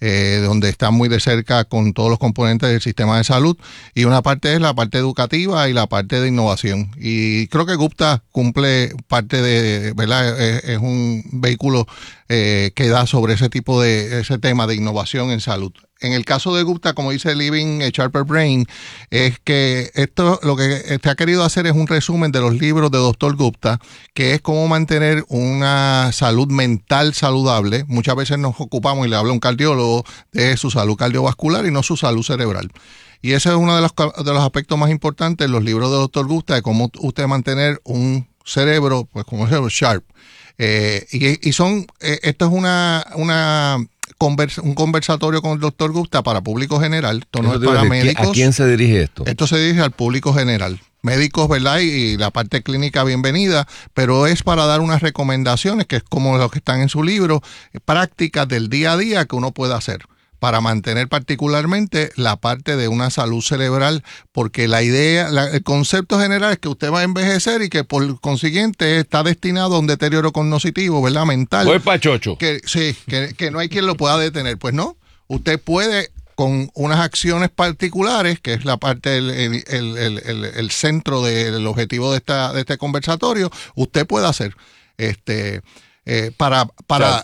donde está muy de cerca con todos los componentes del sistema de salud, y una parte es la parte educativa y la parte de innovación. Y creo que Gupta cumple parte de, ¿verdad? Es un vehículo que da sobre ese tema de innovación en salud. En el caso de Gupta, como dice Living a Sharper Brain, es que esto lo que ha querido hacer es un resumen de los libros de Dr. Gupta, que es cómo mantener una salud mental saludable. Muchas veces nos ocupamos, y le habla un cardiólogo, de su salud cardiovascular y no su salud cerebral. Y ese es uno de los aspectos más importantes en los libros de Dr. Gupta, de cómo usted mantener un cerebro, pues como se llama, sharp. Esto es un conversatorio con el doctor Gupta para público general. Esto no es para médicos. ¿A quién se dirige esto? Esto se dirige al público general. Médicos, ¿verdad? Y la parte clínica, bienvenida, pero es para dar unas recomendaciones, que es como los que están en su libro, prácticas del día a día que uno puede hacer para mantener particularmente la parte de una salud cerebral, porque el concepto general es que usted va a envejecer y que por consiguiente está destinado a un deterioro cognitivo, ¿verdad? Mental. Voy pa' chocho. Que no hay quien lo pueda detener. Pues no, usted puede, con unas acciones particulares, que es la parte, el centro del objetivo de este conversatorio, usted puede hacer para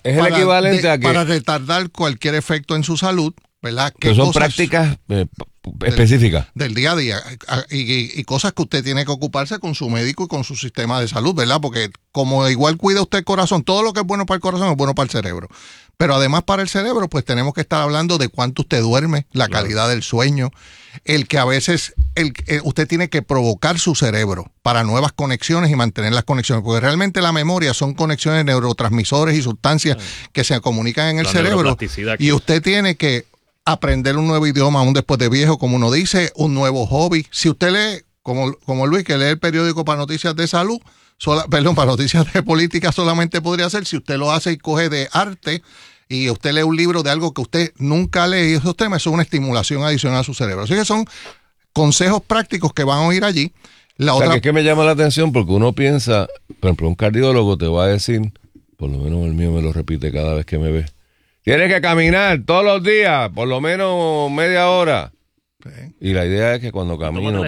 retardar cualquier efecto en su salud, ¿verdad? Que son prácticas específicas del día a día, y cosas que usted tiene que ocuparse con su médico y con su sistema de salud, ¿verdad? Porque como igual cuida usted el corazón, todo lo que es bueno para el corazón es bueno para el cerebro. Pero además para el cerebro, pues tenemos que estar hablando de cuánto usted duerme, la calidad del sueño, el que a veces usted tiene que provocar su cerebro para nuevas conexiones y mantener las conexiones, porque realmente la memoria son conexiones de neurotransmisores y sustancias que se comunican en el cerebro, y usted tiene que aprender un nuevo idioma aún después de viejo, como uno dice, un nuevo hobby. Si usted lee, como Luis, que lee el periódico para noticias de salud, para noticias de política solamente podría ser si usted lo hace y coge de arte, y usted lee un libro de algo que usted nunca lee, y esos temas son una estimulación adicional a su cerebro. Así que son consejos prácticos que van a oír allí. Que es que me llama la atención, porque uno piensa, por ejemplo, un cardiólogo te va a decir, por lo menos el mío me lo repite cada vez que me ve, tienes que caminar todos los días, por lo menos media hora. Sí. Y la idea es que cuando camino,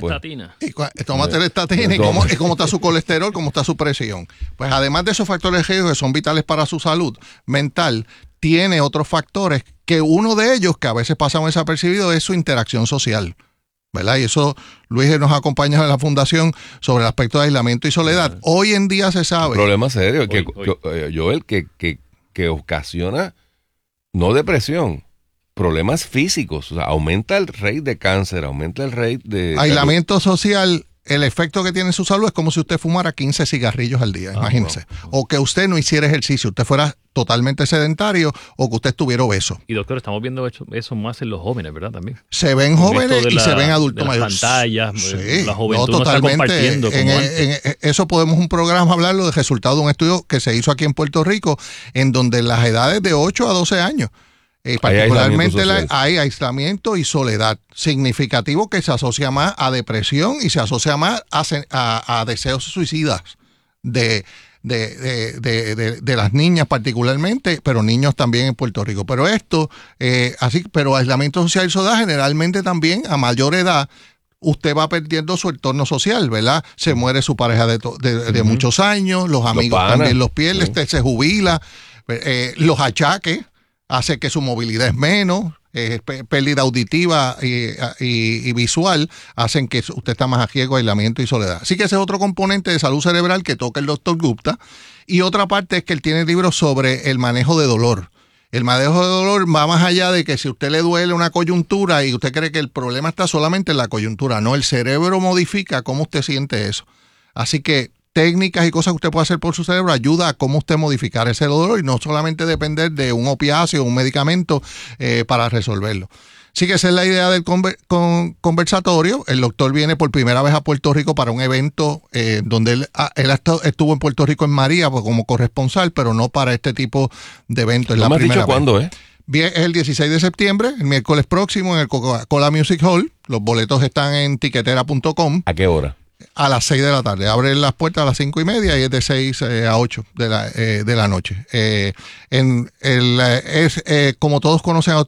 tómate la estatina, y cómo está su colesterol, cómo está su presión. Pues además de esos factores de riesgo que son vitales para su salud mental, tiene otros factores, que uno de ellos, que a veces pasamos desapercibido, es su interacción social, ¿verdad? Y eso Luis nos acompaña en la fundación sobre el aspecto de aislamiento y soledad. Hoy en día se sabe. Problema serio, Joel, que ocasiona no depresión, problemas físicos. O sea, aumenta el rate de cáncer, aumenta el rate de... Aislamiento social, el efecto que tiene en su salud es como si usted fumara 15 cigarrillos al día, imagínese. O que usted no hiciera ejercicio, usted fuera totalmente sedentario, o que usted estuviera obeso. Y doctor, estamos viendo eso más en los jóvenes, ¿verdad? También. Se ven jóvenes y se ven adultos mayores. Pantallas, sí, la juventud no está compartiendo. Eso podemos un programa hablarlo de resultado de un estudio que se hizo aquí en Puerto Rico, en donde las edades de 8 a 12 años, particularmente hay aislamiento y soledad significativo, que se asocia más a depresión y se asocia más a deseos suicidas de las niñas particularmente, pero niños también en Puerto Rico. Pero pero aislamiento social y soledad generalmente también a mayor edad. Usted va perdiendo su entorno social, ¿verdad? Se muere su pareja de muchos años, los amigos también los pierde, usted se jubila, los achaques hace que su movilidad es menos, pérdida auditiva y visual, hacen que usted está más a riesgo de aislamiento y soledad. Así que ese es otro componente de salud cerebral que toca el doctor Gupta. Y otra parte es que él tiene libros sobre el manejo de dolor. El manejo de dolor va más allá de que si usted le duele una coyuntura y usted cree que el problema está solamente en la coyuntura. No, el cerebro modifica cómo usted siente eso. Así que técnicas y cosas que usted puede hacer por su cerebro ayuda a cómo usted modificar ese dolor, y no solamente depender de un opiáceo o un medicamento para resolverlo. Así que esa es la idea del conversatorio. El doctor viene por primera vez a Puerto Rico para un evento donde él estuvo en Puerto Rico en María como corresponsal, pero no para este tipo de eventos. ¿No me has dicho cuándo es? Bien, es el 16 de septiembre, el miércoles próximo, en el Coca-Cola Music Hall. Los boletos están en tiquetera.com. ¿A qué hora? A las 6 de la tarde. Abren las puertas a las 5:30 y es de 6 a 8 de la noche. Como todos conocen a